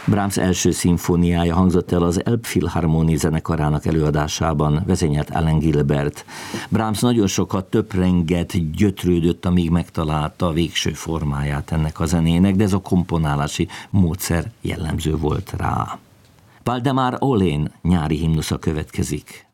Brahms első szimfóniája hangzott el az Elbphilharmonie zenekarának előadásában, vezényelt Alan Gilbert. Brahms nagyon sokat töprengett, gyötrődött, amíg megtalálta a végső formáját ennek a zenének, de ez a komponálási módszer jellemző volt rá. Valdemar Aulén nyári himnusza következik.